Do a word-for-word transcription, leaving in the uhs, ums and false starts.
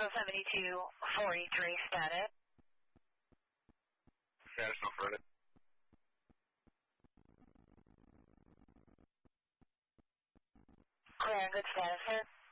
Echo seventy-two forty-three status. Status no further. Clear and good status, sir.